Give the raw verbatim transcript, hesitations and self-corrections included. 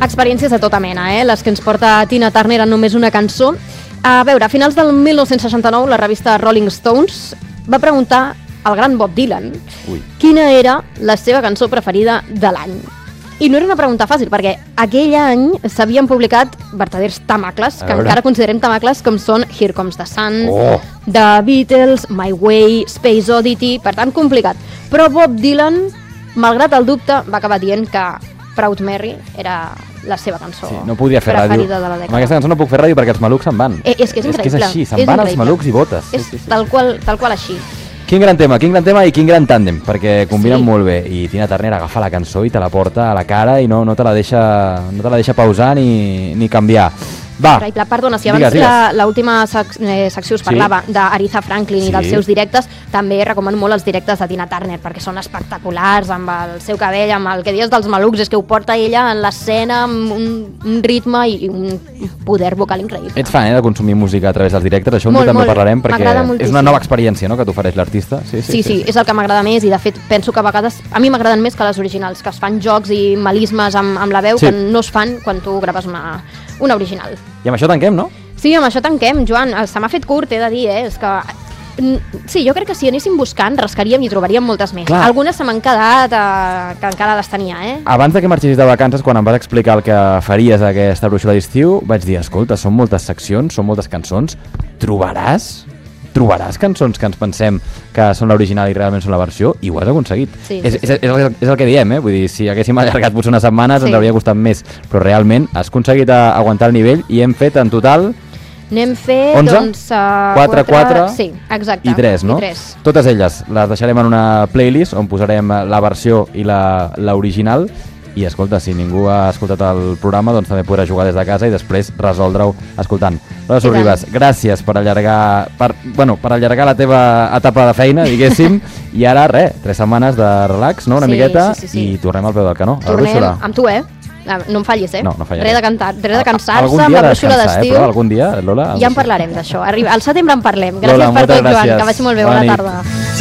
experiències de tota mena, eh? Les que ens porta Tina Turner en només una cançó. A veure, a finals del mil nou-cents seixanta-nou, la revista Rolling Stones va preguntar al gran Bob Dylan Ui. quina era la seva cançó preferida de l'any. I no era una pregunta fàcil, perquè aquell any s'havien publicat verdaders tamacles, que encara considerem tamacles, com són Here Comes the Sun, oh. The Beatles, My Way, Space Oddity, per tant complicat. Però Bob Dylan, malgrat el dubte, va acabar dient que Proud Mary era la seva cançó sí, no podia fer preferida ràdio. de la dècada. Amb aquesta cançó no puc fer ràdio perquè els malucs se'n van. Eh, és que és increïble. És que és així, se'n és van increïble. els malucs i botes. És sí, sí, sí. Tal, qual, tal qual així. Quin gran tema, quin gran tema i quin gran tàndem, perquè combinen Sí. molt bé. I Tina Turner agafa la cançó i te la porta a la cara i no, no te la deixa, no te la deixa pausar ni, ni canviar. Va, Increïble. Perdona, si digues, abans digues. l'última sec eh, secció us Sí. parlava d'Aretha Franklin Sí. i dels seus directes, també recomano molt els directes de Tina Turner, perquè són espectaculars, amb el seu cabell, amb el que dius dels malucs, és que ho porta ella en l'escena amb un, un ritme i un poder vocal increïble. Ets fan eh, de consumir música a través dels directes, això un Molt, dia també molt. parlarem, perquè M'agrada és moltíssim. una nova experiència, no?, que t'ofereix l'artista. Sí, Sí, sí, és el que m'agrada més i de fet penso que a vegades a mi m'agraden més que les originals, que es fan jocs i melismes amb, amb la veu Sí. que no es fan quan tu graves una, una original. I amb això tanquem, no? Sí, amb això tanquem, Joan. Se m'ha fet curt, he de dir, eh? És que... Sí, jo crec que si anéssim buscant rascaríem i trobaríem moltes més. Clar. Algunes se m'han quedat eh, que encara les tenia, eh? Abans de que marxessis de vacances, quan em vas explicar el que faries aquesta brúixola d'estiu, vaig dir, escolta, són moltes seccions, són moltes cançons, trobaràs trobaràs cançons que ens pensem que són l'original i realment són la versió, i ho has aconseguit. Sí, és, sí, és, és, el, és el que diem, eh? Vull dir, si haguéssim allargat potser unes setmanes Sí. ens hauria costat més, però realment has aconseguit a, aguantar el nivell i hem fet en total N'hem fet, onze? doncs... Uh, quatre, quatre Sí, exacte. i tres, no? I tres. Totes elles les deixarem en una playlist on posarem la versió i la l'original. I escolta, si ningú ha escoltat el programa, doncs també podrà jugar des de casa i després resoldre-ho escoltant. Laura Sorribas, gràcies per allargar per, bueno, per allargar la teva etapa de feina, diguéssim, i ara, res, tres setmanes de relax, no?, una Sí, miqueta, sí, sí, sí. i tornem al peu del canó. a la Tornem brúixola. amb tu, eh? No em fallis, eh? No, no fallaré. Res de cantar, res de Algun cansar-se dia amb la de brúixola descansar, d'estiu. Eh? Però algun dia, Lola... Ja en parlarem d'això. Arriba, al setembre en parlem. Gràcies Lola, per moltes tot, Joan. gràcies. Que vagi molt bé. Bona Bona nit. tarda.